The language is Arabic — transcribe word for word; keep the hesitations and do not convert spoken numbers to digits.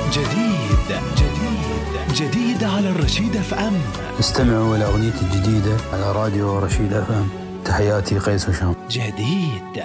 جديد جديد جديد على الرشيد اف ام. استمعوا إلى أغنيتي الجديدة على راديو رشيد اف ام. تحياتي قيس وشام. جديد